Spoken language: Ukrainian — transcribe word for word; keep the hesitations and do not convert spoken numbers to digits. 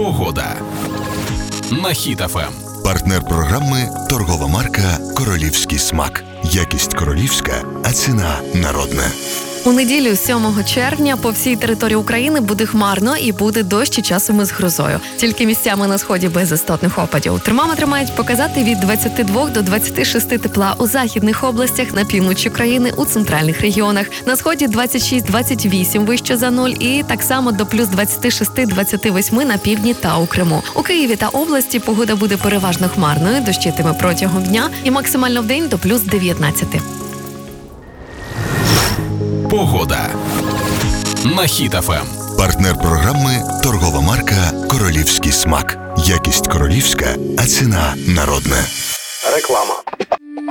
Погода на Хіт еф ем. Партнер програми – торгова марка «Королівський смак». Якість королівська, а ціна народна. У неділю, сьомого червня, по всій території України буде хмарно і буде дощ і часом із грозою. Тільки місцями на сході без істотних опадів. Термометри мають показати від двадцяти двох до двадцяти шести тепла у західних областях, на півночі країни, у центральних регіонах. На сході двадцять шість - двадцять вісім вище за нуль і так само до плюс двадцяти шести - двадцяти восьми на півдні та у Криму. У Києві та області погода буде переважно хмарною, дощитиме протягом дня і максимально вдень до плюс дев'ятнадцяти. Погода на Хіт еф ем. Партнер програми – торгова марка «Королівський смак». Якість королівська, а ціна народна. Реклама.